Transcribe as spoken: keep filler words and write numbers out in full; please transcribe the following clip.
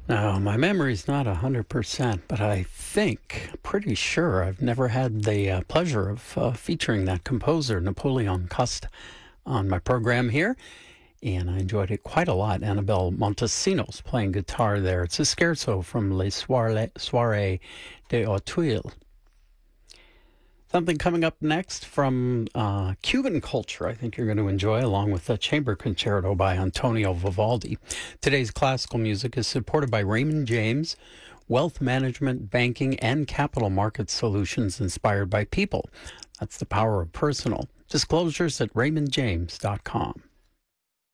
Now, my memory's not one hundred percent, but I think, pretty sure, I've never had the uh, pleasure of uh, featuring that composer, Napoleon Coste, on my program here, and I enjoyed it quite a lot. Annabelle Montesinos playing guitar there. It's a scherzo from Les Soirées, Soirées des Auteuils. Something coming up next from uh, Cuban culture I think you're going to enjoy, along with a chamber concerto by Antonio Vivaldi. Today's classical music is supported by Raymond James, wealth management, banking, and capital market solutions inspired by people. That's the power of personal. Disclosures at raymond james dot com.